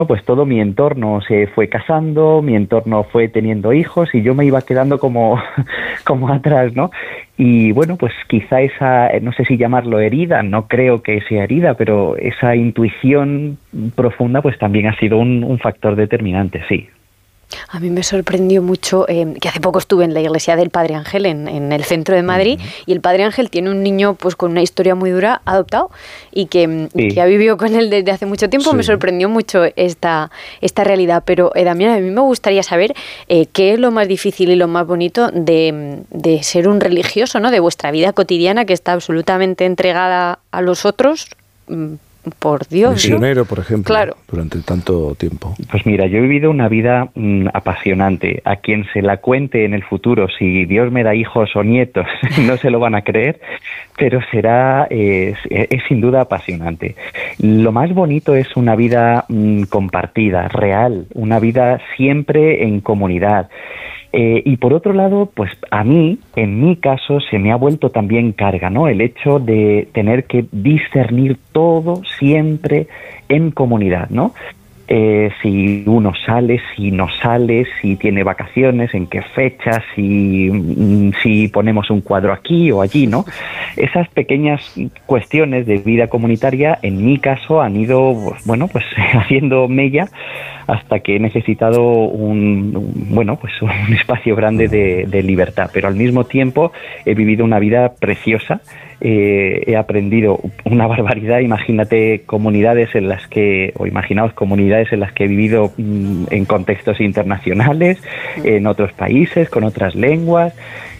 pues todo mi entorno se fue casando, mi entorno fue teniendo hijos y yo me iba quedando como atrás, ¿no? Y bueno, pues quizá esa, no sé si llamarlo herida, no creo que sea herida, pero esa intuición profunda pues también ha sido un factor determinante, sí. A mí me sorprendió mucho que hace poco estuve en la iglesia del Padre Ángel en el centro de Madrid, y el Padre Ángel tiene un niño pues con una historia muy dura adoptado y que ha vivido con él desde hace mucho tiempo. Sí. Me sorprendió mucho esta realidad, pero Damián, a mí me gustaría saber qué es lo más difícil y lo más bonito de ser un religioso, ¿no? De vuestra vida cotidiana, que está absolutamente entregada a los otros. Por Dios, misionero, ¿no? Por ejemplo, claro. Durante tanto tiempo. Pues mira, yo he vivido una vida apasionante. A quien se la cuente en el futuro, si Dios me da hijos o nietos, no se lo van a creer, pero es sin duda apasionante. Lo más bonito es una vida compartida, real, una vida siempre en comunidad. Y por otro lado, pues a mí, en mi caso, se me ha vuelto también carga, ¿no? El hecho de tener que discernir todo siempre en comunidad, ¿no? Si uno sale, si no sale, si tiene vacaciones, en qué fechas, si ponemos un cuadro aquí o allí, ¿no? Esas pequeñas cuestiones de vida comunitaria, en mi caso, han ido, bueno, pues haciendo mella hasta que he necesitado un espacio grande de libertad. Pero al mismo tiempo he vivido una vida preciosa. He aprendido una barbaridad. Imaginaos comunidades en las que he vivido en contextos internacionales, en otros países, con otras lenguas.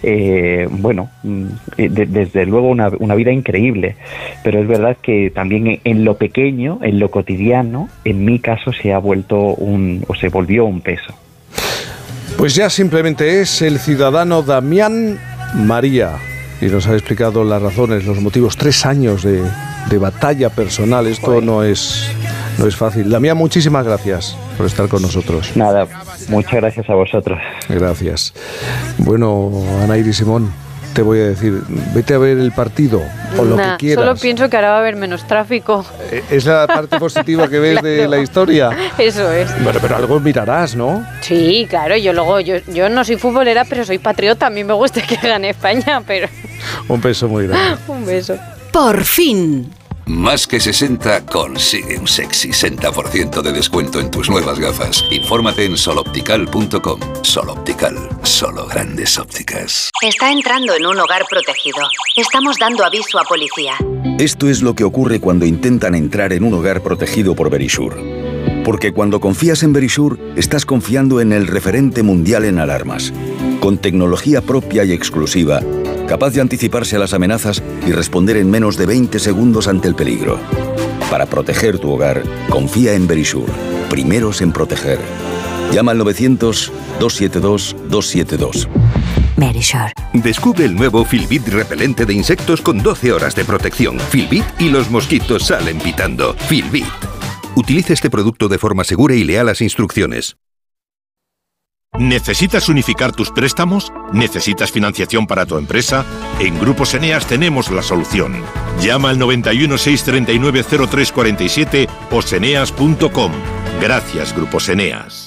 Desde luego una vida increíble, pero es verdad que también en lo pequeño, en lo cotidiano, en mi caso se volvió un peso. Pues ya simplemente es el ciudadano Damián María, y nos ha explicado las razones, los motivos. 3 años de batalla personal, esto no es fácil. Damián, muchísimas gracias por estar con nosotros. Nada, muchas gracias a vosotros. Gracias. Bueno, Ana Iris Simón, te voy a decir, vete a ver el partido o lo que quieras. Solo pienso que ahora va a haber menos tráfico. ¿Es la parte positiva que ves? Claro. De la historia? Eso es. Bueno, pero algo mirarás, ¿no? Sí, claro, yo no soy futbolera, pero soy patriota. A mí me gusta que gane España, pero... Un beso muy grande. Un beso. Por fin. Más que 60 consigue un sexy 60% de descuento en tus nuevas gafas. Infórmate en soloptical.com. Soloptical, solo grandes ópticas. Está entrando en un hogar protegido. Estamos dando aviso a policía. Esto es lo que ocurre cuando intentan entrar en un hogar protegido por Verisure. Porque cuando confías en Verisure, estás confiando en el referente mundial en alarmas. Con tecnología propia y exclusiva, capaz de anticiparse a las amenazas y responder en menos de 20 segundos ante el peligro. Para proteger tu hogar, confía en Verisure. Primeros en proteger. Llama al 900-272-272. Verisure. Descubre el nuevo Filbit repelente de insectos con 12 horas de protección. Filbit y los mosquitos salen pitando. Filbit. Utilice este producto de forma segura y lea las instrucciones. ¿Necesitas unificar tus préstamos? ¿Necesitas financiación para tu empresa? En Grupos Eneas tenemos la solución. Llama al 91 639 0347 o seneas.com. Gracias, Grupos Eneas.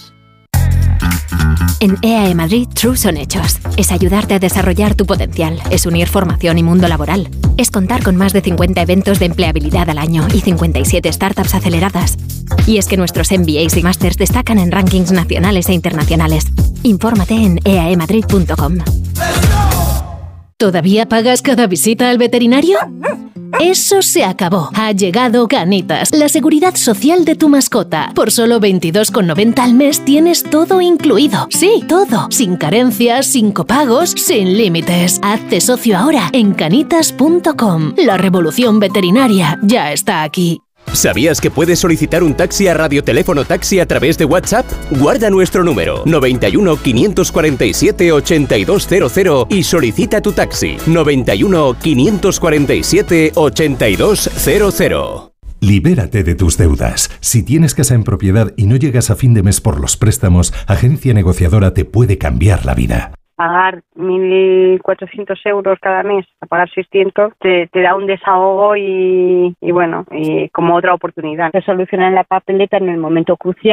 En EAE Madrid, True son hechos. Es ayudarte a desarrollar tu potencial. Es unir formación y mundo laboral. Es contar con más de 50 eventos de empleabilidad al año y 57 startups aceleradas. Y es que nuestros MBAs y másters destacan en rankings nacionales e internacionales. Infórmate en eaemadrid.com. ¿Todavía pagas cada visita al veterinario? Eso se acabó. Ha llegado Canitas, la seguridad social de tu mascota. Por solo 22,90 al mes tienes todo incluido. Sí, todo. Sin carencias, sin copagos, sin límites. Hazte socio ahora en canitas.com. La revolución veterinaria ya está aquí. ¿Sabías que puedes solicitar un taxi a Radioteléfono Taxi a través de WhatsApp? Guarda nuestro número 91 547 8200 y solicita tu taxi 91 547 8200. Libérate de tus deudas. Si tienes casa en propiedad y no llegas a fin de mes por los préstamos, Agencia Negociadora te puede cambiar la vida. pagar 1.400 euros cada mes a pagar 600 te da un desahogo y bueno, y como otra oportunidad. Se soluciona la papeleta en el momento crucial.